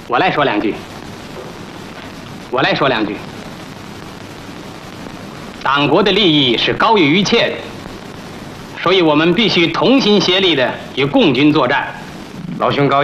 我来说两句。党国的利益是高于一切的，所以我们必须同心协力的与共军作战。 老兄高兴。